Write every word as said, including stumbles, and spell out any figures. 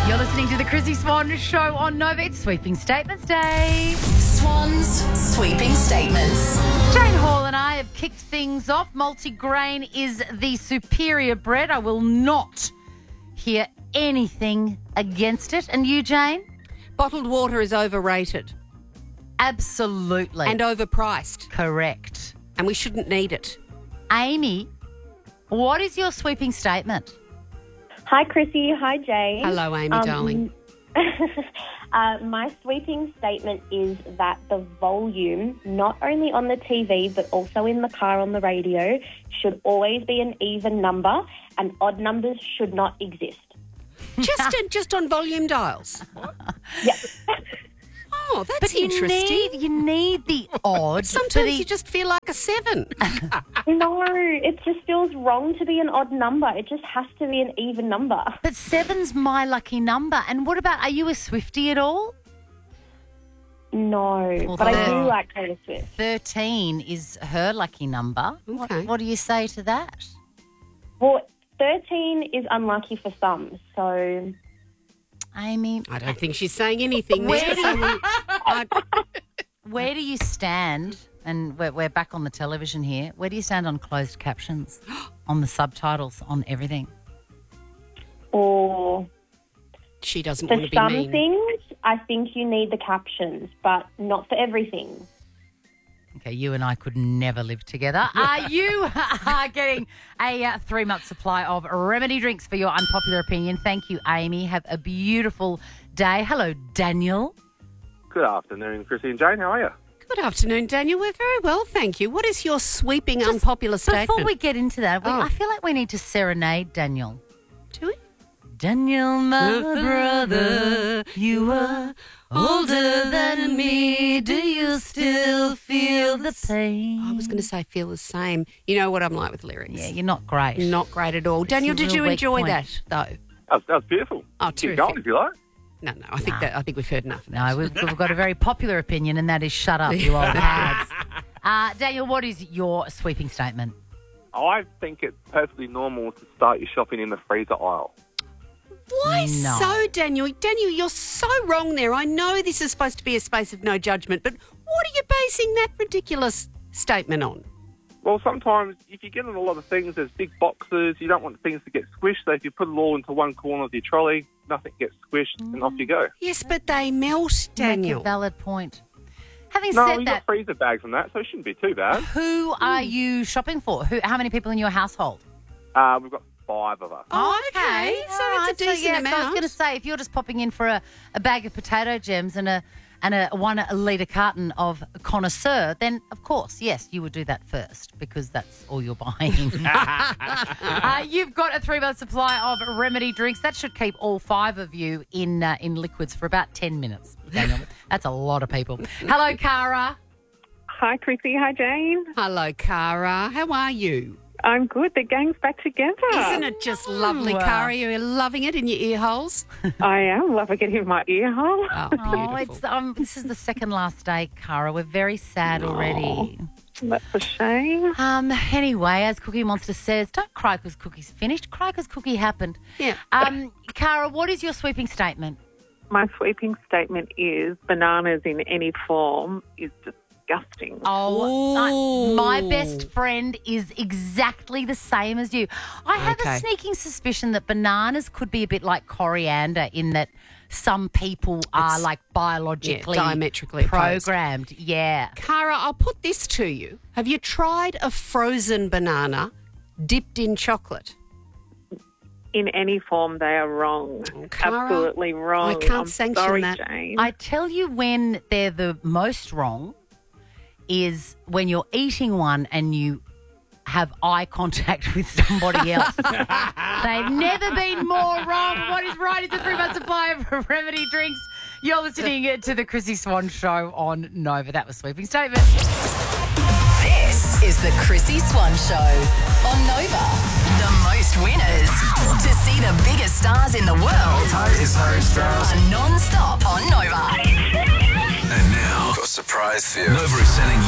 You're listening to the Chrissy Swan Show on Nova. It's Sweeping Statements Day. Swan's Sweeping Statements. Jane Hall and I have kicked things off. Multigrain is the superior bread. I will not hear anything against it. And you, Jane? Bottled water is overrated. Absolutely. And overpriced. Correct. And we shouldn't need it. Amy, what is your sweeping statement? Hi, Chrissy. Hi, Jane. Hello, Amy, Um, darling. uh, my sweeping statement is that the volume, not only on the T V but also in the car on the radio, should always be an even number, and odd numbers should not exist. Just, just on volume dials. Yeah. Oh, that's But you interesting. need, you need the odd. for Sometimes the, you just feel like a seven. No, it just feels wrong to be an odd number. It just has to be an even number. But seven's my lucky number. And what about, are you a Swiftie at all? No, Well, but I there- do like Taylor Swift. thirteen is her lucky number. What, Okay. what do you say to that? Well, thirteen is unlucky for some, so... Amy, I don't think she's saying anything. Where there. do you- I- where do you stand? And we're, we're back on the television here. Where do you stand on closed captions, on the subtitles, on everything? Or... she doesn't For want to be some mean. things, I think you need the captions, but not for everything. Okay, you and I could never live together. Uh, you are getting a uh, three-month supply of remedy drinks for your unpopular opinion. Thank you, Amy. Have a beautiful day. Hello, Daniel. Good afternoon, Chrissy and Jane. How are you? Good afternoon, Daniel. We're very well, thank you. What is your sweeping, unpopular statement? Before we get into that, we, Oh. I feel like we need to serenade Daniel. Do we? Daniel, my brother, you are older than me. Do you still feel the pain? I was going to say feel the same. You know what I'm like with lyrics. Yeah, you're not great. Not great at all. Daniel, a did real you weak enjoy point. that, though? That was, that was beautiful. Oh, Keep terrific. going if you like. No, no, I think that I think we've heard enough of that. No, we've, we've got a very popular opinion, and that is shut up, you old hags. Uh, Daniel, what is your sweeping statement? I think it's perfectly normal to start your shopping in the freezer aisle. Why No. so, Daniel? Daniel, you're so wrong there. I know this is supposed to be a space of no judgment, but what are you basing that ridiculous statement on? Well, sometimes if you get in a lot of things, there's big boxes, you don't want things to get squished, so if you put it all into one corner of your trolley, nothing gets squished, and off you go. Yes, but they melt, Make Daniel. a valid point. Having No, said you've that, got freezer bags and that, so it shouldn't be too bad. who are you shopping for? Who? How many people in your household? Uh, we've got five of us. Oh, okay. So All right. it's a decent yeah, so I was amount. going to say, if you're just popping in for a, a bag of potato gems and a and a one litre carton of Connoisseur, then of course, yes, you would do that first because that's all you're buying. uh, you've got a three-month supply of remedy drinks. That should keep all five of you in uh, in liquids for about ten minutes, Daniel. That's a lot of people. Hello, Cara. Hi, Chrissy. Hi, Jane. Hello, Cara. How are you? I'm good. The gang's back together. Isn't it just lovely, Wow. Cara? You're loving it in your ear holes. I am. Loving it in my ear hole. Oh, Oh, beautiful. it's um. This is the second last day, Cara. We're very sad already. That's a shame. Um. Anyway, as Cookie Monster says, don't cry because Cookie's finished. Cry because Cookie happened. Yeah. Um, Cara, what is your sweeping statement? My sweeping statement is bananas in any form is disgusting. Oh, I- Ooh. my best friend is exactly the same as you. I have Okay. a sneaking suspicion that bananas could be a bit like coriander in that some people are It's- like biologically yeah, diametrically opposed. programmed. Yeah. Cara, I'll put this to you. Have you tried a frozen banana dipped in chocolate? In any form, they are wrong. Cara, Absolutely wrong. I can't I'm sanction sorry, that. Jane. I tell you when they're the most wrong is when you're eating one and you have eye contact with somebody else. They've never been more wrong. What is right is a three-month supply of remedy drinks. You're listening to the Chrissy Swan Show on Nova. That was Sweeping Statement. This is the Chrissy Swan Show on Nova. The most winners. To see the biggest stars in the world are non-stop on Nova. And now, got a surprise for you. Nova is sending